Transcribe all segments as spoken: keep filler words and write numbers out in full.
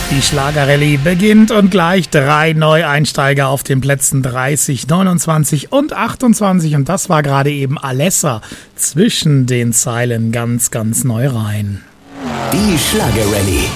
Die Schlagerrallye beginnt und gleich drei Neueinsteiger auf den Plätzen dreißig, neunundzwanzig und achtundzwanzig. Und das war gerade eben Alessa zwischen den Zeilen ganz, ganz neu rein. Die Schlagerrallye.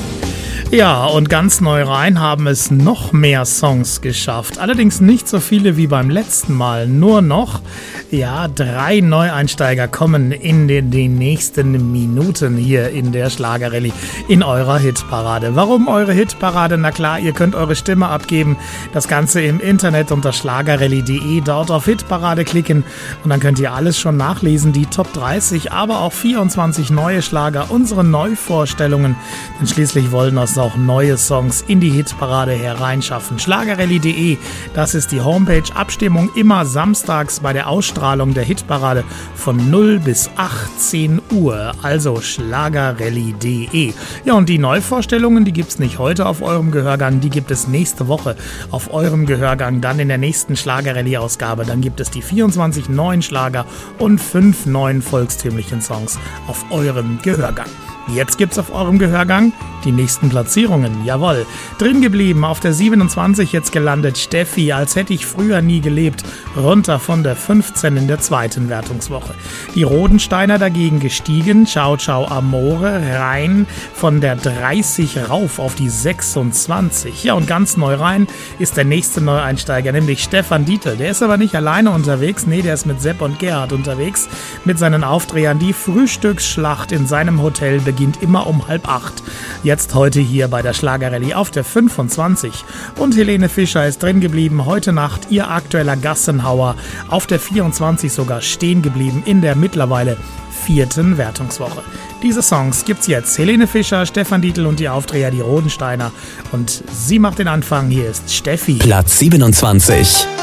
Ja, und ganz neu rein haben es noch mehr Songs geschafft. Allerdings nicht so viele wie beim letzten Mal. Nur noch, ja, drei Neueinsteiger kommen in den, den nächsten Minuten hier in der Schlagerrallye, in eurer Hitparade. Warum eure Hitparade? Na klar, ihr könnt eure Stimme abgeben. Das Ganze im Internet unter schlagerrallye punkt de. Dort auf Hitparade klicken und dann könnt ihr alles schon nachlesen. Die Top dreißig, aber auch vierundzwanzig neue Schlager, unsere Neuvorstellungen. Denn schließlich wollen das auch neue Songs in die Hitparade hereinschaffen. schlagerrallye punkt de, das ist die Homepage. Abstimmung immer samstags bei der Ausstrahlung der Hitparade von null bis achtzehn Uhr. Also schlagerrallye punkt de. Ja, und die Neuvorstellungen, die gibt es nicht heute auf eurem Gehörgang, die gibt es nächste Woche auf eurem Gehörgang, dann in der nächsten Schlagerrallye-Ausgabe. Dann gibt es die vierundzwanzig neuen Schlager und fünf neuen volkstümlichen Songs auf eurem Gehörgang. Jetzt gibt's auf eurem Gehörgang die nächsten Platzierungen. Jawohl. Drin geblieben, auf der siebenundzwanzig jetzt gelandet, Steffi, als hätte ich früher nie gelebt. Runter von der fünfzehn in der zweiten Wertungswoche. Die Rodensteiner dagegen gestiegen. Ciao, ciao, Amore. Rein von der dreißig rauf auf die sechsundzwanzig. Ja, und ganz neu rein ist der nächste Neueinsteiger, nämlich Stefan Dietl. Der ist aber nicht alleine unterwegs. Nee, der ist mit Sepp und Gerhard unterwegs. Mit seinen Aufdrehern. Die Frühstücksschlacht in seinem Hotel beginnt immer um halb acht. Jetzt heute hier bei der Schlagerrallye auf der fünfundzwanzig. Und Helene Fischer ist drin geblieben. Heute Nacht ihr aktueller Gassenhauer. Auf der vierundzwanzig sogar stehen geblieben in der mittlerweile vierten Wertungswoche. Diese Songs gibt's jetzt. Helene Fischer, Stefan Dietl und die Aufdreher, die Rodensteiner. Und sie macht den Anfang. Hier ist Steffi. Platz siebenundzwanzig.